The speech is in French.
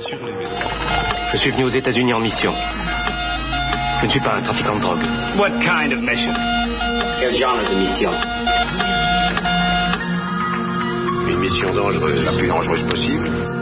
Je suis venu aux États-Unis en mission. Je ne suis pas un trafiquant de drogue. What kind of mission? Quel genre de mission? Une mission dangereuse, la plus dangereuse possible.